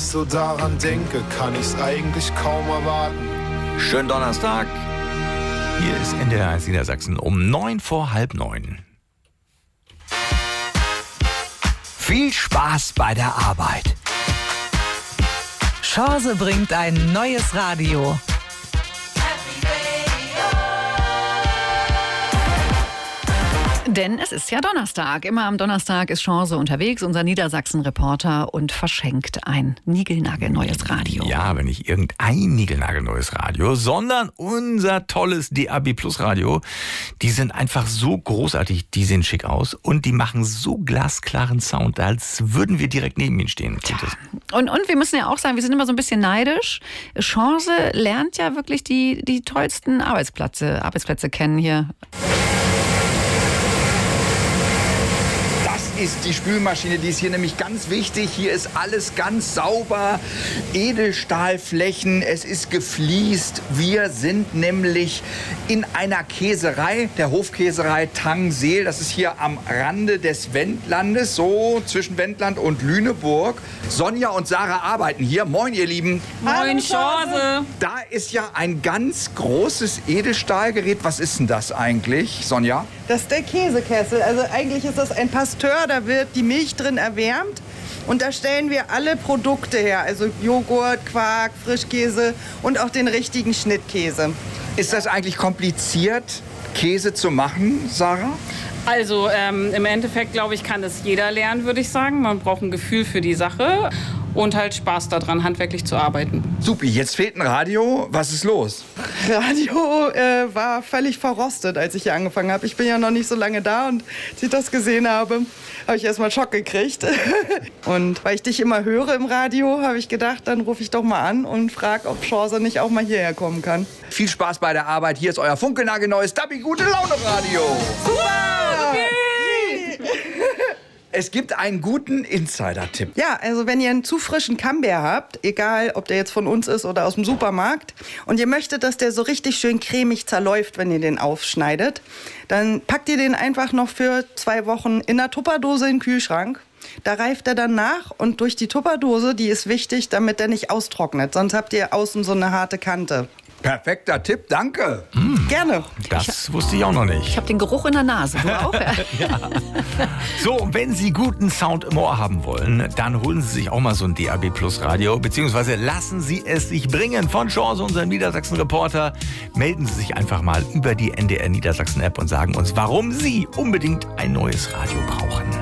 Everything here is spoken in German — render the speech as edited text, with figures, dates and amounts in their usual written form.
so daran denke, kann ich's eigentlich kaum erwarten. Schönen Donnerstag. Hier ist NDR 1 Niedersachsen um 8:45. Viel Spaß bei der Arbeit. Chance bringt ein neues Radio. Denn es ist ja Donnerstag. Immer am Donnerstag ist Chance unterwegs, unser Niedersachsen-Reporter, und verschenkt ein niegelnagelneues Radio. Ja, aber nicht irgendein niegelnagelneues Radio, sondern unser tolles DAB Plus Radio. Die sind einfach so großartig, die sehen schick aus und die machen so glasklaren Sound, als würden wir direkt neben ihnen stehen. Tja. Und wir müssen ja auch sagen, wir sind immer so ein bisschen neidisch. Chance lernt ja wirklich die tollsten Arbeitsplätze kennen hier. Ist die Spülmaschine, die ist hier nämlich ganz wichtig. Hier ist alles ganz sauber, Edelstahlflächen, es ist gefliest. Wir sind nämlich in einer Käserei, der Hofkäserei Tangseel. Das ist hier am Rande des Wendlandes, so zwischen Wendland und Lüneburg. Sonja und Sarah arbeiten hier. Moin, ihr Lieben. Moin, Chance. Da ist ja ein ganz großes Edelstahlgerät. Was ist denn das eigentlich, Sonja? Das ist der Käsekessel. Also eigentlich ist das ein Pasteur, da wird die Milch drin erwärmt. Und da stellen wir alle Produkte her, also Joghurt, Quark, Frischkäse und auch den richtigen Schnittkäse. Ist das eigentlich kompliziert, Käse zu machen, Sarah? Also im Endeffekt, glaube ich, kann es jeder lernen, würde ich sagen. Man braucht ein Gefühl für die Sache und halt Spaß daran, handwerklich zu arbeiten. Supi, jetzt fehlt ein Radio. Was ist los? Radio war völlig verrostet, als ich hier angefangen habe. Ich bin ja noch nicht so lange da und als ich das gesehen habe, habe ich erstmal Schock gekriegt. Und weil ich dich immer höre im Radio, habe ich gedacht, dann rufe ich doch mal an und frage, ob Chance nicht auch mal hierher kommen kann. Viel Spaß bei der Arbeit. Hier ist euer funkelnagelneues Dabby Gute Laune Radio. Super! Okay. Es gibt einen guten Insider-Tipp. Ja, also wenn ihr einen zu frischen Camembert habt, egal ob der jetzt von uns ist oder aus dem Supermarkt, und ihr möchtet, dass der so richtig schön cremig zerläuft, wenn ihr den aufschneidet, dann packt ihr den einfach noch für 2 Wochen in einer Tupperdose in den Kühlschrank. Da reift er dann nach und durch die Tupperdose, die ist wichtig, damit der nicht austrocknet. Sonst habt ihr außen so eine harte Kante. Perfekter Tipp, danke. Gerne. Das wusste ich auch noch nicht. Ich habe den Geruch in der Nase. Du auch? Ja. So, wenn Sie guten Sound im Ohr haben wollen, dann holen Sie sich auch mal so ein DAB Plus Radio, beziehungsweise lassen Sie es sich bringen von Chance, unserem Niedersachsen-Reporter. Melden Sie sich einfach mal über die NDR Niedersachsen-App und sagen uns, warum Sie unbedingt ein neues Radio brauchen.